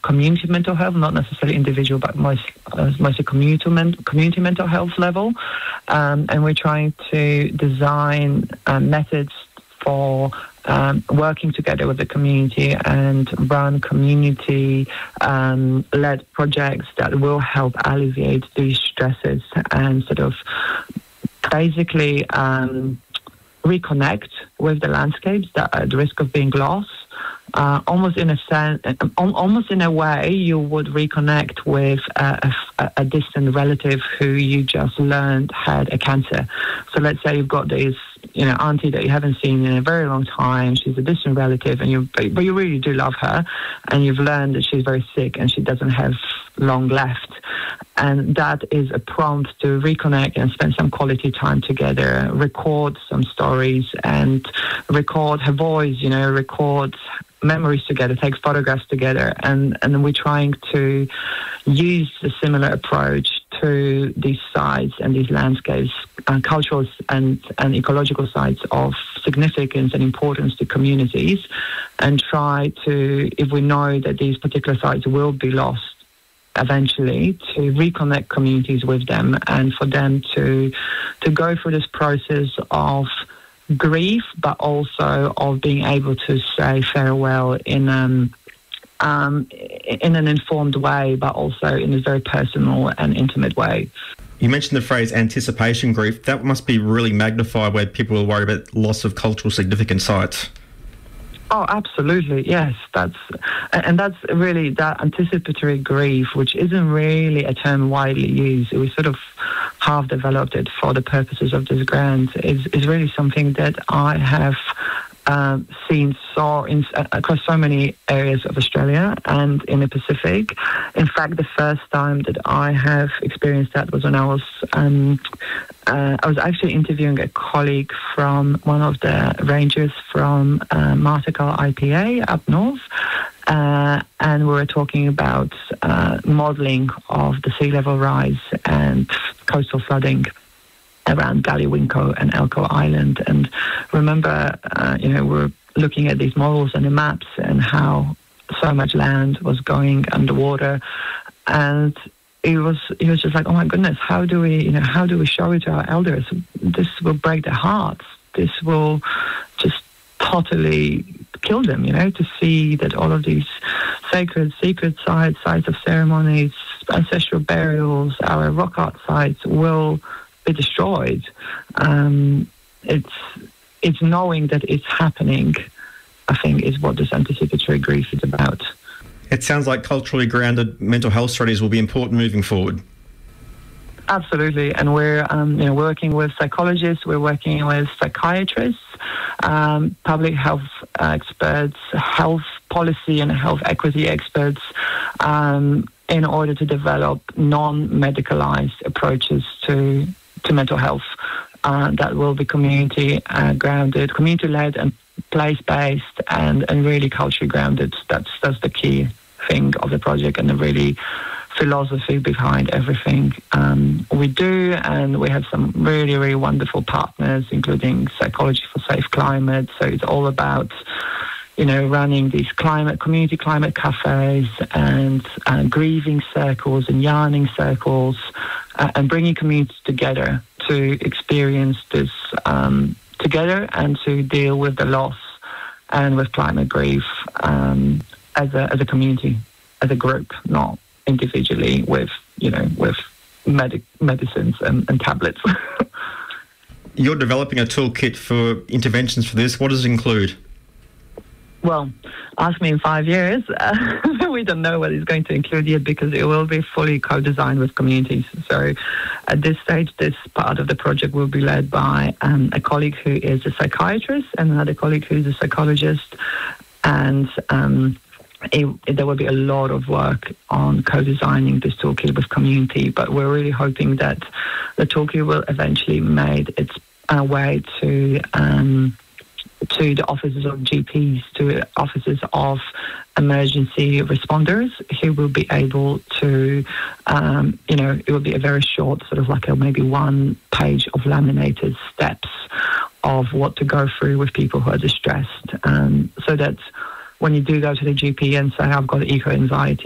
community mental health, not necessarily individual, but mostly community mental health level. And we're trying to design methods for working together with the community and run community-led projects that will help alleviate these stresses and sort of basically reconnect with the landscapes that are at risk of being lost. Almost in a way, you would reconnect with a distant relative who you just learned had a cancer. So let's say you've got this, auntie that you haven't seen in a very long time. She's a distant relative, but you really do love her, and you've learned that she's very sick and she doesn't have long left. And that is a prompt to reconnect and spend some quality time together, record some stories and record her voice, record memories together, take photographs together. And then we're trying to use a similar approach to these sites and these landscapes, cultural and ecological sites of significance and importance to communities, and try to, if we know that these particular sites will be lost eventually, to reconnect communities with them and for them to go through this process of grief, but also of being able to say farewell in an informed way, but also in a very personal and intimate way. You mentioned the phrase anticipation grief. That must be really magnified where people are worried about loss of cultural significant sites. Oh, absolutely, yes. That's really that anticipatory grief, which isn't really a term widely used. We sort of half developed it for the purposes of this grant. Is really something that I have seen across so many areas of Australia and in the Pacific. In fact, the first time that I have experienced that was when I was actually interviewing a colleague from one of the rangers from Martical IPA up north, and we were talking about modelling of the sea level rise and coastal flooding around Gallywinko and Elcho Island. And remember, we're looking at these models and the maps and how so much land was going underwater. And he was just like, oh my goodness, how do we show it to our elders? This will break their hearts. This will just totally kill them, to see that all of these sacred sites of ceremonies, ancestral burials, our rock art sites will be destroyed. It's knowing that it's happening, I think, is what this anticipatory grief is about. It sounds like culturally grounded mental health strategies will be important moving forward. Absolutely, and we're working with psychologists, we're working with psychiatrists, public health experts, health policy and health equity experts, in order to develop non-medicalized approaches to mental health that will be community-grounded, community-led and place-based and really culturally grounded. That's the key thing of the project and the really philosophy behind everything we do. And we have some really, really wonderful partners, including Psychology for Safe Climate. So it's all about running these community climate cafes and grieving circles and yarning circles and bringing communities together to experience this together and to deal with the loss and with climate grief as a community, as a group, not individually with medicines and tablets. You're developing a toolkit for interventions for this. What does it include? Well, ask me in 5 years. We don't know what it's going to include yet because it will be fully co-designed with communities. So at this stage, this part of the project will be led by a colleague who is a psychiatrist and another colleague who is a psychologist. And there will be a lot of work on co-designing this toolkit with community, but we're really hoping that the toolkit will eventually make its way to the offices of GPs, to offices of emergency responders, who will be able to, it will be a very short, sort of like maybe 1 page of laminated steps of what to go through with people who are distressed, so that when you do go to the GP and say, I've got eco-anxiety,